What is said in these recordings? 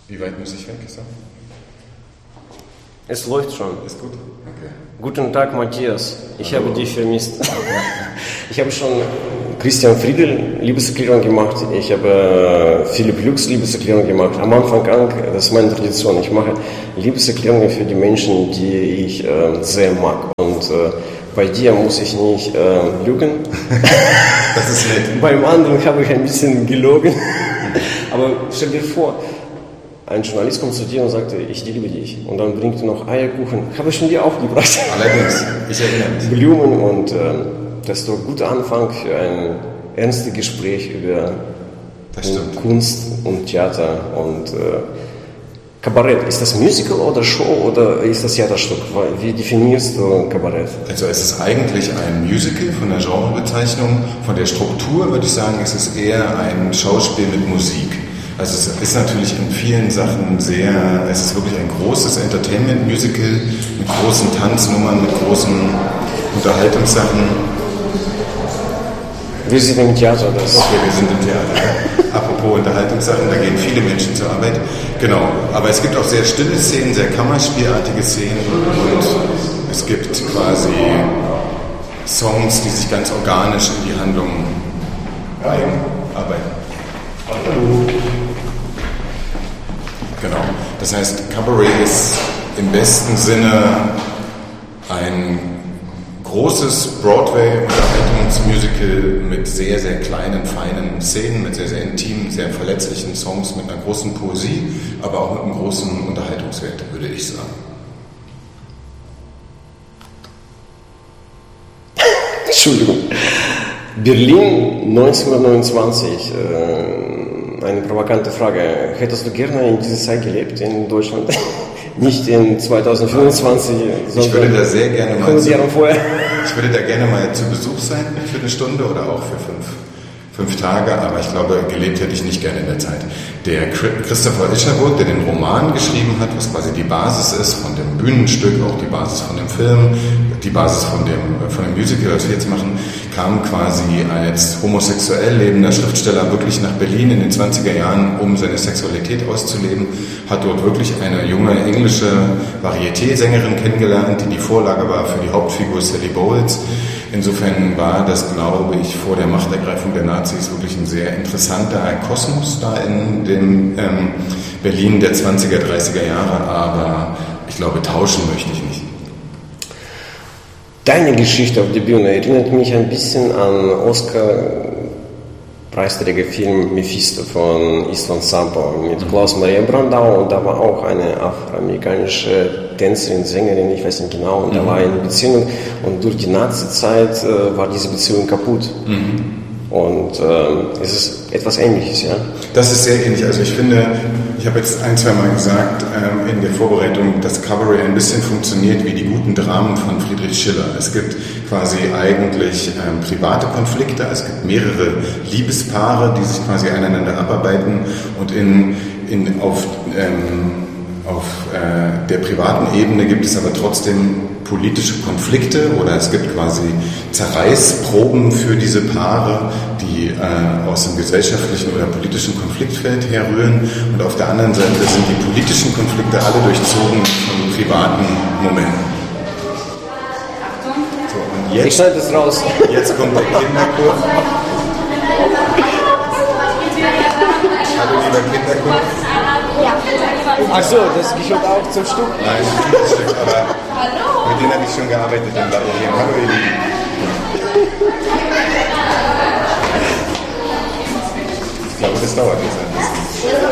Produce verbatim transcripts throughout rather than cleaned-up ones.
Wie weit muss ich weg? So? Es läuft schon. Ist gut? Okay. Guten Tag, Matthias. Ich Hallo. habe dich vermisst. Ich habe schon Christian Friedel Liebeserklärung gemacht. Ich habe Philipp Lux Liebeserklärung gemacht. Am Anfang an, das ist meine Tradition. Ich mache Liebeserklärungen für die Menschen, die ich äh, sehr mag. Und äh, bei dir muss ich nicht äh, lügen. Das ist nett. Beim anderen habe ich ein bisschen gelogen. Aber stell dir vor, ein Journalist kommt zu dir und sagt, ich liebe dich. Und dann bringt er noch Eierkuchen. Habe ich schon dir auch gebracht. Allerdings, ich erinnere mich. Blumen und äh, das ist doch ein guter Anfang für ein ernstes Gespräch über Kunst und Theater und äh, Kabarett. Ist das Musical oder Show oder ist das Theaterstück? Wie definierst du Kabarett? Also es ist eigentlich ein Musical von der Genrebezeichnung. Von der Struktur würde ich sagen, es ist eher ein Schauspiel mit Musik. Also es ist natürlich in vielen Sachen sehr, es ist wirklich ein großes Entertainment-Musical mit großen Tanznummern, mit großen Unterhaltungssachen. Wir sind im Theater. Das okay, wir sind im Theater. Apropos Unterhaltungssachen, da gehen viele Menschen zur Arbeit. Genau, aber es gibt auch sehr stille Szenen, sehr kammerspielartige Szenen und es gibt quasi Songs, die sich ganz organisch in die Handlung einarbeiten. Genau. Das heißt, Cabaret ist im besten Sinne ein großes Broadway-Unterhaltungsmusical mit sehr, sehr kleinen, feinen Szenen, mit sehr, sehr intimen, sehr verletzlichen Songs, mit einer großen Poesie, aber auch mit einem großen Unterhaltungswert, würde ich sagen. Entschuldigung. Berlin neunzehnhundertneunundzwanzig. Äh, eine provokante Frage. Hättest du gerne in dieser Zeit gelebt in Deutschland? Nicht in zweitausendfünfundzwanzig, sondern ich würde da sehr gerne mal zu, vorher. Ich würde da gerne mal zu Besuch sein für eine Stunde oder auch für fünf, fünf Tage, aber ich glaube, gelebt hätte ich nicht gerne in der Zeit. Der Christopher Isherwood, der den Roman geschrieben hat, was quasi die Basis ist von dem Bühnenstück, auch die Basis von dem Film, die Basis von dem, von dem Musical, was wir jetzt machen, kam quasi als homosexuell lebender Schriftsteller wirklich nach Berlin in den zwanziger Jahren, um seine Sexualität auszuleben, hat dort wirklich eine junge englische Varieté-Sängerin kennengelernt, die die Vorlage war für die Hauptfigur Sally Bowles. Insofern war das, glaube ich, vor der Machtergreifung der Nazis wirklich ein sehr interessanter Kosmos da in dem ähm, Berlin der zwanziger, dreißiger Jahre, aber ich glaube, tauschen möchte ich nicht. Deine Geschichte auf der Bühne erinnert mich ein bisschen an Oscar-Preisträgerfilm Mephisto von Istvan Sampo mit Klaus Maria Brandau, und da war auch eine afroamerikanische Tänzerin, Sängerin, ich weiß nicht genau, und da war eine Beziehung, und durch die Nazi-Zeit äh, war diese Beziehung kaputt. Mhm. Und ähm, es ist etwas Ähnliches, ja? Das ist sehr ähnlich. Also ich finde, ich habe jetzt ein, zwei Mal gesagt ähm, in der Vorbereitung, dass Cabaret ein bisschen funktioniert wie die guten Dramen von Friedrich Schiller. Es gibt quasi eigentlich ähm, private Konflikte, es gibt mehrere Liebespaare, die sich quasi aneinander abarbeiten, und in, in, auf, ähm, auf äh, der privaten Ebene gibt es aber trotzdem politische Konflikte, oder es gibt quasi Zerreißproben für diese Paare, die äh, aus dem gesellschaftlichen oder politischen Konfliktfeld herrühren, und auf der anderen Seite sind die politischen Konflikte alle durchzogen von privaten Momenten. So, und jetzt, ich schneide das raus. Jetzt kommt der Kinderchor. Hallo lieber Kinderchor. Ach so, das gehört auch zum Stück? Nein, das Stück, aber mit denen habe ich schon gearbeitet in Laurien. Hallo ihr Lieben. Ich glaube, das dauert jetzt ein bisschen.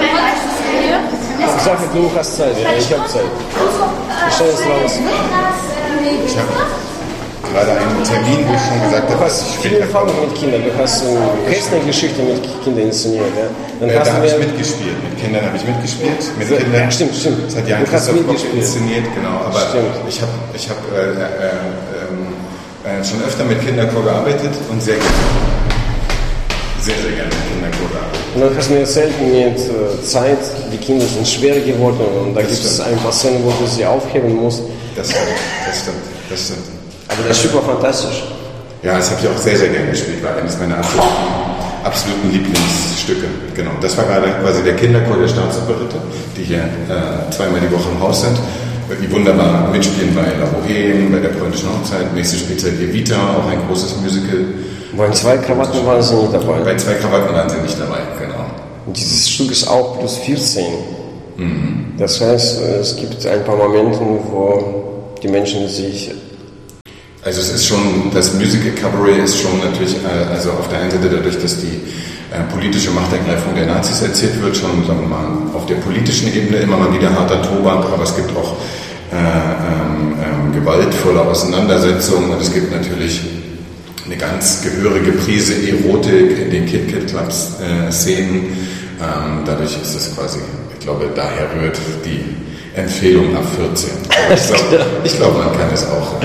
Ich sage, du hast Zeit, ja, ich habe Zeit. Ich stelle es raus. Ich habe gerade einen Termin, wo ich schon gesagt habe, du hast viele Erfahrungen mit Kindern. Du hast eine Geschichte mit Kindern inszeniert. Ja? Dann ja, hast da habe ich mitgespielt. Mit Kindern habe ich mitgespielt. Mit so, Kindern. Ja, stimmt, stimmt. Das hat Jan Christoph Bock inszeniert, genau. Aber stimmt. ich habe ich hab, äh, äh, äh, schon öfter mit Kinderchor gearbeitet und sehr gerne. Sehr, sehr gerne mit Kinderchor gearbeitet. Und dann hast du mir erzählt, mit äh, Zeit, die Kinder sind schwer geworden, und da gibt es ein paar Szenen, wo du sie aufheben musst. Das stimmt, das stimmt, das stimmt. Aber das Stück war fantastisch. Ja, das habe ich auch sehr, sehr gerne gespielt, war eines meiner absoluten absoluten Lieblingsstücke. Genau, das war gerade quasi der Kinderchor der Staatsoperette, die hier äh, zweimal die Woche im Haus sind, die wunderbar mitspielen bei La Bohème, bei der Polnischen Hochzeit, nächste Spielzeit Evita, auch ein großes Musical. Bei zwei Krawatten waren sie nicht dabei. Bei zwei Krawatten waren sie nicht dabei, genau. Und dieses Stück ist auch plus vierzehn. Mhm. Das heißt, es gibt ein paar Momente, wo die Menschen sich... Also es ist schon, das Musical Cabaret ist schon natürlich, äh, also auf der einen Seite dadurch, dass die äh, politische Machtergreifung der Nazis erzählt wird, schon, sagen wir mal, auf der politischen Ebene immer mal wieder harter Tobak, aber es gibt auch äh, ähm, ähm, gewaltvolle Auseinandersetzungen und es gibt natürlich eine ganz gehörige Prise Erotik in den Kit-Kat-Clubs-Szenen. Äh, ähm, dadurch ist es quasi, ich glaube, daher rührt die Empfehlung ab vierzehn. Aber ich glaube, ich glaub, man kann es auch...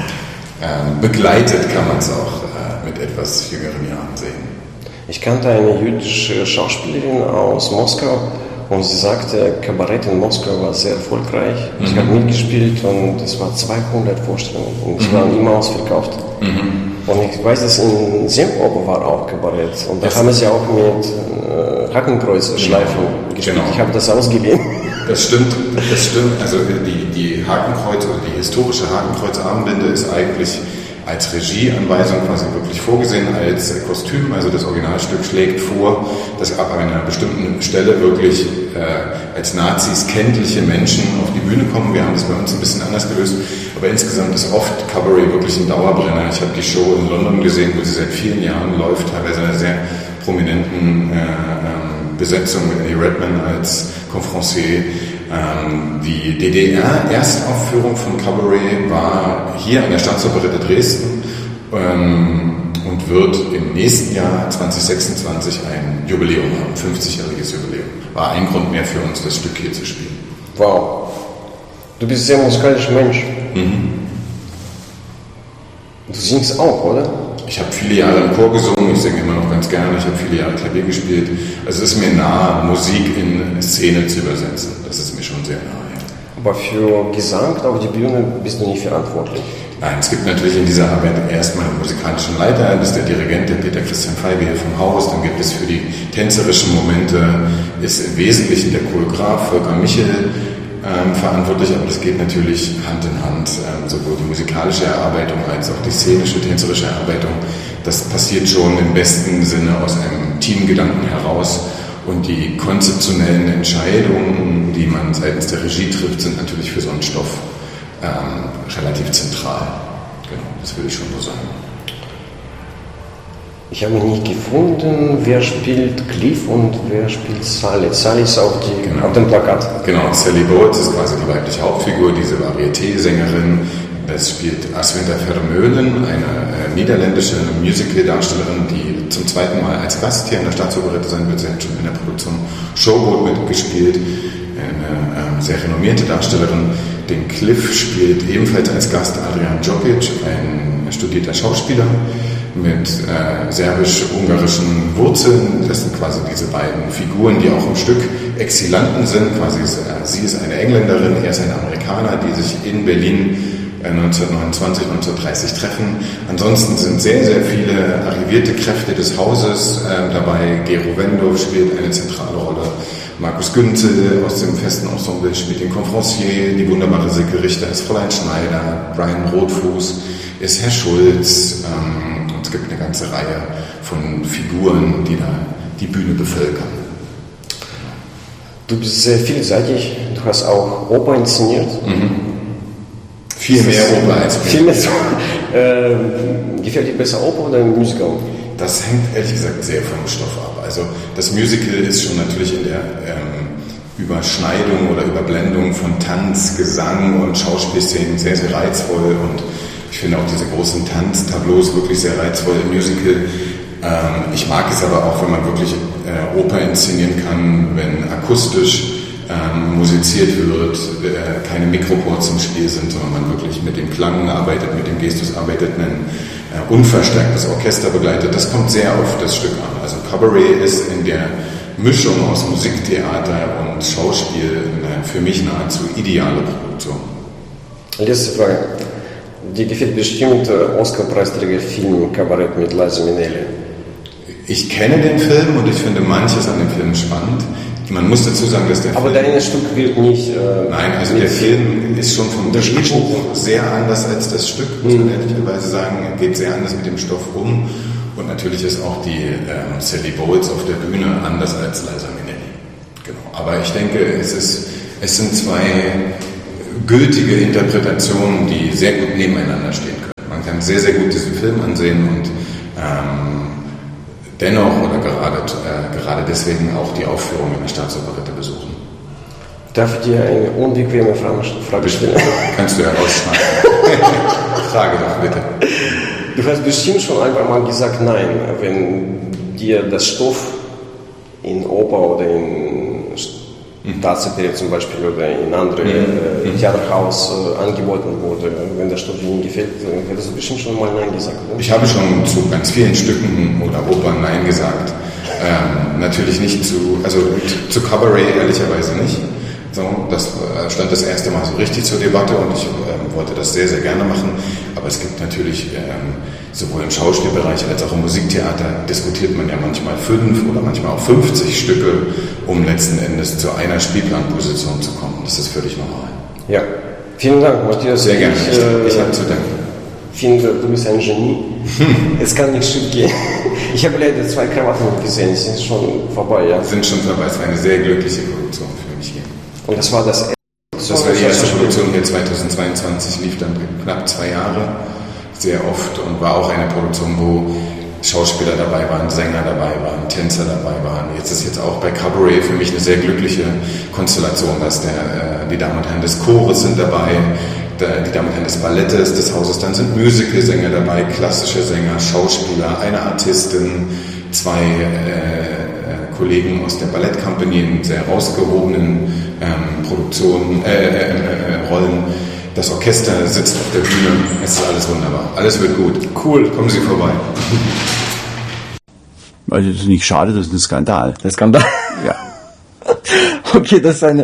Ähm, begleitet kann man es auch äh, mit etwas jüngeren Jahren sehen. Ich kannte eine jüdische Schauspielerin aus Moskau und sie sagte, Kabarett in Moskau war sehr erfolgreich. Mhm. Ich habe mitgespielt und es waren zweihundert Vorstellungen und sie mhm. waren immer ausverkauft. Mhm. Und ich weiß, dass in Semperoper war auch Kabarett und da das haben sie auch mit äh, Hakenkreuzschleifen genau. gespielt. Genau. Ich habe das ausgeliehen. Das stimmt, das stimmt. Also die, die Hakenkreuz oder die historische Hakenkreuz-Armbinde ist eigentlich als Regieanweisung quasi wirklich vorgesehen als Kostüm. Also das Originalstück schlägt vor, dass ab einer bestimmten Stelle wirklich äh, als Nazis kenntliche Menschen auf die Bühne kommen. Wir haben das bei uns ein bisschen anders gelöst. Aber insgesamt ist oft Cabaret wirklich ein Dauerbrenner. Ich habe die Show in London gesehen, wo sie seit vielen Jahren läuft, teilweise in einer sehr prominenten äh, ähm, Besetzung mit Eddie Redmayne als Confrancier. Ähm, die D D R-Erstaufführung von Cabaret war hier an der Staatsoperette Dresden ähm, und wird im nächsten Jahr zwanzig sechsundzwanzig ein Jubiläum haben, fünfzigjähriges Jubiläum. War ein Grund mehr für uns, das Stück hier zu spielen. Wow. Du bist ein sehr musikalischer Mensch. Mhm. Du singst auch, oder? Ich habe viele Jahre im Chor gesungen, ich singe immer noch ganz gerne, ich habe viele Jahre Klavier gespielt. Also es ist mir nahe, Musik in Szene zu übersetzen. Das ist mir schon sehr nahe. Ja. Aber für Gesang auf die Bühne bist du nicht verantwortlich? Nein, es gibt natürlich in dieser Arbeit erstmal einen musikalischen Leiter, das ist der Dirigent, der Peter Christian Feibe hier vom Haus. Dann gibt es für die tänzerischen Momente, ist im Wesentlichen der Choreograf Volker Michel ähm, verantwortlich, aber das geht natürlich Hand in Hand, ähm, sowohl die musikalische Erarbeitung als auch die szenische, tänzerische Erarbeitung. Das passiert schon im besten Sinne aus einem Teamgedanken heraus und die konzeptionellen Entscheidungen, die man seitens der Regie trifft, sind natürlich für so einen Stoff ähm, relativ zentral. Genau, das würde ich schon so sagen. Ich habe nicht gefunden, wer spielt Cliff und wer spielt Sally. Sally ist auf, die, genau. auf dem Plakat. Genau, Sally Bowles ist quasi die weibliche Hauptfigur, diese Varieté-Sängerin. Das spielt Aswinter Vermeulen, eine äh, niederländische Musical-Darstellerin, die zum zweiten Mal als Gast hier in der Staatsoperette sein wird. Sie hat schon in der Produktion Showboat mitgespielt, eine ähm, sehr renommierte Darstellerin. Den Cliff spielt ebenfalls als Gast Adrian Djokic, ein studierter Schauspieler mit äh, serbisch-ungarischen Wurzeln. Das sind quasi diese beiden Figuren, die auch im Stück Exilanten sind. Quasi ist, äh, sie ist eine Engländerin, er ist ein Amerikaner, die sich in Berlin äh, neunzehnhundertneunundzwanzig, neunzehnhundertdreißig treffen. Ansonsten sind sehr, sehr viele arrivierte Kräfte des Hauses äh, dabei. Gero Wendorf spielt eine zentrale Rolle. Markus Günzel aus dem festen Ensemble spielt den Confrancier, die wunderbare Silke Richter ist Fräulein Schneider, Brian Rotfuß ist Herr Schulz. Ähm, und es gibt eine ganze Reihe von Figuren, die da die Bühne bevölkern. Du bist sehr vielseitig, du hast auch Oper inszeniert. Mhm. Viel mehr Oper als viel mehr. äh, gefällt dir besser Oper oder Musical? Das hängt ehrlich gesagt sehr vom Stoff ab. Also das Musical ist schon natürlich in der ähm, Überschneidung oder Überblendung von Tanz, Gesang und Schauspielszenen sehr, sehr reizvoll und ich finde auch diese großen Tanztableaus wirklich sehr reizvoll im Musical. Ähm, ich mag es aber auch, wenn man wirklich äh, Oper inszenieren kann, wenn akustisch ähm, musiziert wird, äh, keine Mikroports im Spiel sind, sondern man wirklich mit dem Klang arbeitet, mit dem Gestus arbeitet, ein äh, unverstärktes Orchester begleitet. Das kommt sehr auf das Stück an. Also Cabaret ist in der Mischung aus Musiktheater und Schauspiel eine für mich nahezu ideale Produktion. Letzte Frage. Dir gefällt bestimmt der Oscar-Preisträger Film Kabarett mit Liza Minnelli. Ich kenne den Film und ich finde manches an dem Film spannend. Man muss dazu sagen, dass der Aber Film... dein Stück wird nicht... Äh, Nein, also der Film ist schon vom Drehbuch sehr anders als das Stück, muss man ehrlicherweise sagen. Er geht sehr anders mit dem Stoff um. Und natürlich ist auch die ähm, Sally Bowles auf der Bühne anders als Liza Minnelli. Genau. Aber ich denke, es, ist, es sind zwei gültige Interpretationen, die sehr gut nebeneinander stehen können. Man kann sehr, sehr gut diesen Film ansehen und ähm, dennoch oder gerade, äh, gerade deswegen auch die Aufführung in der Staatsoperette besuchen. Darf ich dir eine unbequeme Frage stellen? Kannst du ja rausschneiden. Frage doch bitte. Du hast bestimmt schon einfach mal gesagt nein, wenn dir das Stoff in Oper oder in Staatsoperette zum Beispiel oder in andere mhm. äh, Theaterhaus äh, angeboten wurde, wenn das Stoff dir nicht gefällt, hättest du bestimmt schon mal nein gesagt, oder? Ich habe schon zu ganz vielen Stücken oder Opern nein gesagt. Ähm, natürlich nicht zu, also zu Cabaret ehrlicherweise nicht. So, das stand das erste Mal so richtig zur Debatte und ich ähm, wollte das sehr, sehr gerne machen. Aber es gibt natürlich ähm, sowohl im Schauspielbereich als auch im Musiktheater diskutiert man ja manchmal fünf oder manchmal auch fünfzig Stücke, um letzten Endes zu einer Spielplanposition zu kommen. Das ist völlig normal. Ja, vielen Dank, Matthias. Sehr gerne. Ich, äh, ich habe zu danken. Ich finde, du bist ein Genie. Hm. Es kann nicht schief gehen. Ich habe leider zwei Krawatten gesehen, sie sind schon vorbei, ja. Sind schon vorbei, es war eine sehr glückliche Produktion für mich hier. Und das war das erste? Das war die erste Produktion hier zweitausendzweiundzwanzig, lief dann knapp zwei Jahre, sehr oft und war auch eine Produktion, wo Schauspieler dabei waren, Sänger dabei waren, Tänzer dabei waren. Jetzt ist jetzt auch bei Cabaret für mich eine sehr glückliche Konstellation, dass der, äh, die Damen und Herren des Chores sind dabei, der, die Damen und Herren des Ballettes, des Hauses, dann sind Musical-Sänger dabei, klassische Sänger, Schauspieler, eine Artistin, zwei äh, Kollegen aus der Ballettcompany in sehr rausgehobenen ähm, Produktionen, äh, äh, äh, Rollen. Das Orchester sitzt auf der Bühne. Es ist alles wunderbar. Alles wird gut. Cool. Kommen Sie vorbei. Also das ist nicht schade, das ist ein Skandal. Der Skandal? Ja. Okay, das ist eine...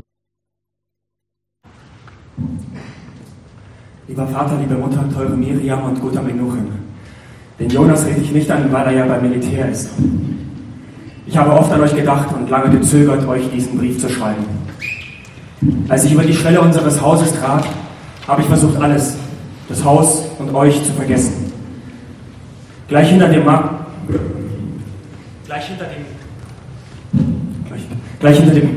Lieber Vater, liebe Mutter, teure Miriam und guter Menuchin. Den Jonas rede ich nicht an, weil er ja beim Militär ist. Ich habe oft an euch gedacht und lange gezögert, euch diesen Brief zu schreiben. Als ich über die Schwelle unseres Hauses trat, habe ich versucht, alles, das Haus und euch zu vergessen. Gleich hinter dem Markt, gleich hinter dem, gleich, gleich hinter dem,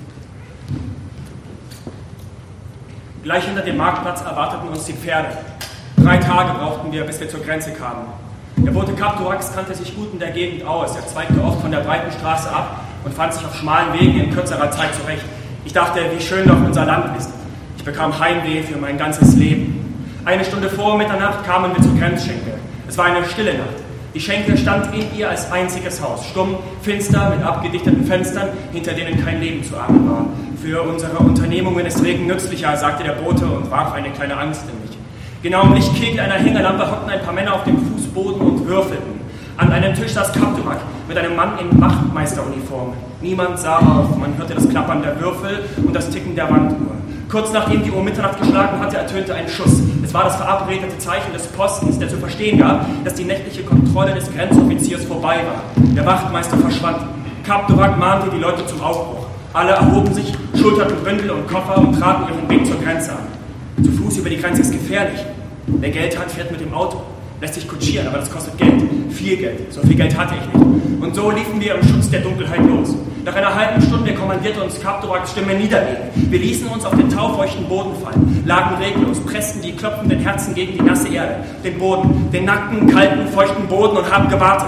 gleich hinter dem Marktplatz erwarteten uns die Pferde. Drei Tage brauchten wir, bis wir zur Grenze kamen. Der Bote Kaptorax kannte sich gut in der Gegend aus. Er zweigte oft von der breiten Straße ab und fand sich auf schmalen Wegen in kürzerer Zeit zurecht. Ich dachte, wie schön doch unser Land ist. Ich bekam Heimweh für mein ganzes Leben. Eine Stunde vor Mitternacht kamen wir zur Grenzschenke. Es war eine stille Nacht. Die Schenke stand in ihr als einziges Haus, stumm, finster, mit abgedichteten Fenstern, hinter denen kein Leben zu ahnen war. Für unsere Unternehmungen ist Regen nützlicher, sagte der Bote und warf eine kleine Angst in mich. Genau im Lichtkegel einer Hängelampe hockten ein paar Männer auf dem Fußboden und würfelten. An einem Tisch saß Kapturak mit einem Mann in Wachtmeisteruniform. Niemand sah auf, man hörte das Klappern der Würfel und das Ticken der Wanduhr. Kurz nachdem die Uhr Mitternacht geschlagen hatte, ertönte ein Schuss. Es war das verabredete Zeichen des Postens, der zu verstehen gab, dass die nächtliche Kontrolle des Grenzoffiziers vorbei war. Der Wachtmeister verschwand. Kapturak mahnte die Leute zum Aufbruch. Alle erhoben sich, schulterten Bündel und Koffer und traten ihren Weg zur Grenze an. Zu Fuß über die Grenze ist gefährlich. Wer Geld hat, fährt mit dem Auto. Lässt sich kutschieren, aber das kostet Geld. Viel Geld. So viel Geld hatte ich nicht. Und so liefen wir im Schutz der Dunkelheit los. Nach einer halben Stunde kommandierte uns Kaptoraks Stimme niederlegen. Wir ließen uns auf den taufeuchten Boden fallen, lagen reglos, pressten die klopfenden Herzen gegen die nasse Erde, den Boden, den nackten, kalten, feuchten Boden und haben gewartet.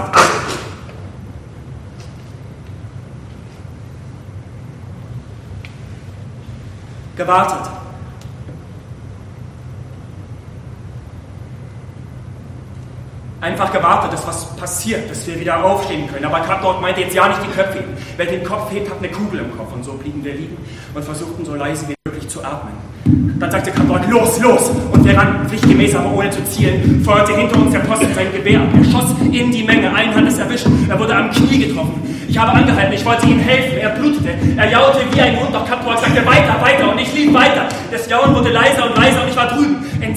Gewartet. Einfach gewartet, dass was passiert, dass wir wieder aufstehen können. Aber Kaptorg meinte jetzt ja nicht die Köpfe heben. Wer den Kopf hebt, hat eine Kugel im Kopf. Und so blieben wir liegen und versuchten so leise wie möglich zu atmen. Dann sagte Kaptorg, los, los! Und wir rannten pflichtgemäß, aber ohne zu zielen, feuerte hinter uns der Posten sein Gewehr ab. Er schoss in die Menge, einen hat es erwischt, er wurde am Knie getroffen. Ich habe angehalten, ich wollte ihm helfen, er blutete, er jaute wie ein Hund, doch Kaptorg sagte weiter, weiter und ich lief weiter. Das Jauen wurde leiser und leiser und ich war drüben. In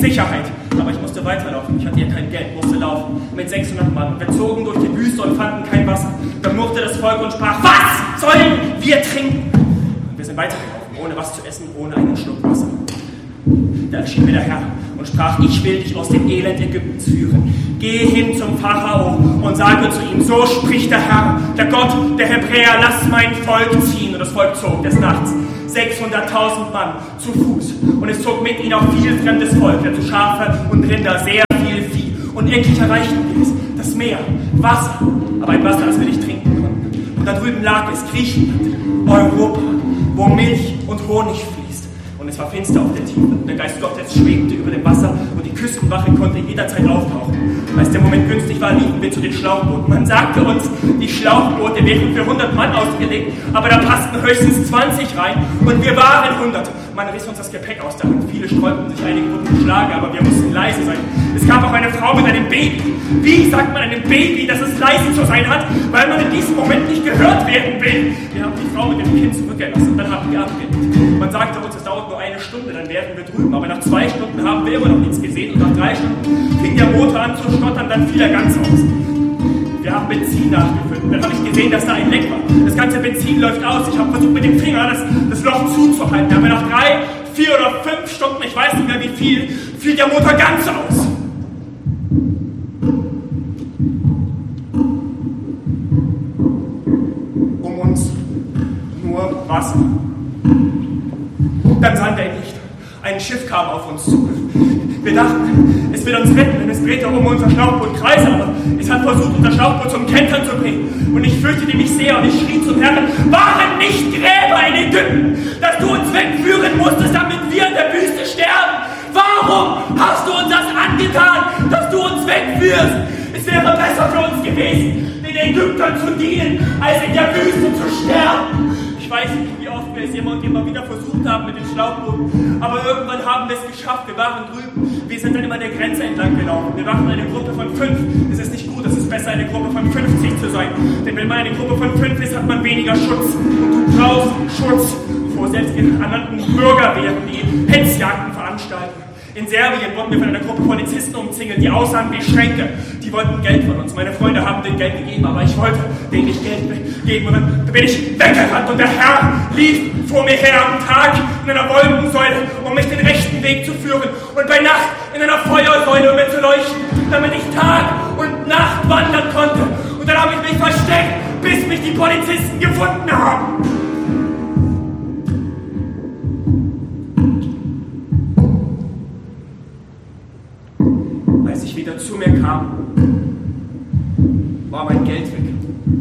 Sicherheit. Aber ich musste weiterlaufen. Ich hatte ja kein Geld, musste laufen. Mit sechshundert Mann. Und wir zogen durch die Wüste und fanden kein Wasser. Dann murrte das Volk und sprach, was sollen wir trinken? Und wir sind weitergelaufen, ohne was zu essen, ohne einen Schluck Wasser. Da erschien mir der Herr und sprach, ich will dich aus dem Elend Ägyptens führen. Geh hin zum Pharao und sage zu ihm, so spricht der Herr, der Gott der Hebräer, lass mein Volk ziehen. Und das Volk zog des Nachts. sechshunderttausend Mann zu Fuß. Und es zog mit ihnen auch viel fremdes Volk, dazu Schafe und Rinder, sehr viel Vieh. Und endlich erreichten wir es, das Meer, Wasser, aber ein Wasser, das wir nicht trinken konnten. Und da drüben lag es, Griechenland, Europa, wo Milch und Honig fließt. Und es war finster auf der Tiefe. Und der Geist Gottes schwebte über dem Wasser und die Küstenwache konnte jederzeit auftauchen. Als der Moment günstig war, liefen wir zu den Schlauchbooten. Man sagte uns, die Schlauchboote wären für hundert Mann ausgelegt, aber da passten höchstens zwanzig rein und wir waren hundert. Man riss uns das Gepäck aus der Hand. Viele sträubten sich, einige wurden geschlagen, aber wir mussten leise sein. Es gab auch eine Frau mit einem Baby. Wie sagt man einem Baby, dass es leise zu sein hat, weil man in diesem Moment nicht gehört werden will? Wir haben die Frau mit dem Kind zurückgelassen und dann haben wir abgelehnt. Man sagte uns, es dauert nur eine Stunde, dann wären wir drüben. Aber nach zwei Stunden haben wir immer noch nichts gesehen und nach drei Stunden fing der Motor an zu stottern, dann fiel er ganz aus. Wir haben Benzin nachgefüllt und dann habe ich gesehen, dass da ein Leck war. Das ganze Benzin läuft aus. Ich habe versucht, mit dem Finger das, das Loch zuzuhalten. Aber nach drei, vier oder fünf Stunden, ich weiß nicht mehr wie viel, fiel der Motor ganz aus. Um uns nur Wasser. Dann sahen wir ein Licht. Ein Schiff kam auf uns zu. Wir dachten, es wird uns retten, denn es drehte um unser Schlauchboot Kreise, aber es hat versucht, unser Schlauchboot zum Kentern zu bringen. Und ich fürchtete mich sehr und ich schrie zum Herrn, waren nicht Gräber in Ägypten, dass du uns wegführen musstest, damit wir in der Wüste sterben? Warum hast du uns das angetan, dass du uns wegführst? Es wäre besser für uns gewesen, den Ägyptern zu dienen, als in der Wüste zu sterben. Ich weiß nicht, wie oft wir es immer und immer wieder versucht haben mit den Schlauchbooten, aber irgendwann haben wir es geschafft. Wir waren drüben. Wir sind dann immer der Grenze entlang gelaufen. Wir waren eine Gruppe von fünf. Es ist nicht gut, es ist besser, eine Gruppe von fünfzig zu sein. Denn wenn man eine Gruppe von fünf ist, hat man weniger Schutz. Und du brauchst Schutz vor selbsternannten Bürgerwehren, die Hetzjagden veranstalten. In Serbien wurden wir von einer Gruppe Polizisten umzingelt, die aussahen wie Schränke. Die wollten Geld von uns. Meine Freunde haben denen Geld gegeben, aber ich wollte denen nicht Geld geben. Und dann bin ich weggerannt und der Herr lief vor mir her am Tag in einer Wolkensäule, um mich den rechten Weg zu führen. Und bei Nacht in einer Feuersäule, um mir zu leuchten, damit ich Tag und Nacht wandern konnte. Und dann habe ich mich versteckt, bis mich die Polizisten gefunden haben. Als ich wieder zu mir kam, war mein Geld weg.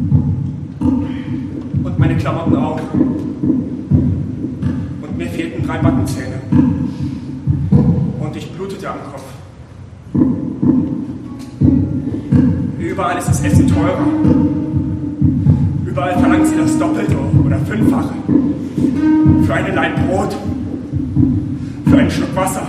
Und meine Klamotten auch. Und mir fehlten drei Backenzähne. Und ich blutete am Kopf. Überall ist das Essen teurer. Überall verlangen sie das Doppelte oder Fünffache. Für eine Laib Brot. Für einen Schluck Wasser.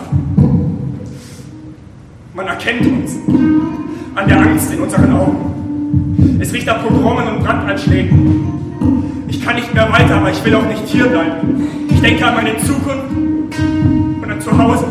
Man erkennt uns an der Angst in unseren Augen. Es riecht nach Pogromen und Brandanschlägen. Ich kann nicht mehr weiter, aber ich will auch nicht hier bleiben. Ich denke an meine Zukunft und an zu Hause.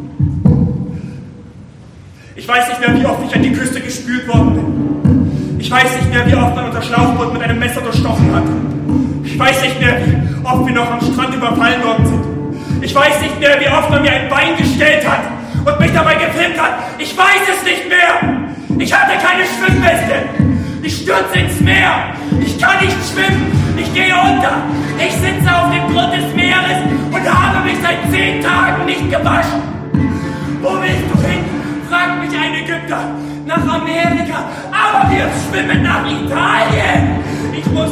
Ich weiß nicht mehr, wie oft ich an die Küste gespült worden bin. Ich weiß nicht mehr, wie oft man unser Schlauchboot mit einem Messer durchstochen hat. Ich weiß nicht mehr, wie oft wir noch am Strand überfallen worden sind. Ich weiß nicht mehr, wie oft man mir ein Bein gestellt hat und mich dabei gefilmt hat. Ich weiß es nicht mehr. Ich hatte keine Schwimmweste. Ich stürze ins Meer. Ich kann nicht schwimmen. Ich gehe unter. Ich sitze auf dem Grund des Meeres und habe mich seit zehn Tagen nicht gewaschen. Wo willst du hin? Fragt mich ein Ägypter. Nach Amerika. Aber wir schwimmen nach Italien. Ich muss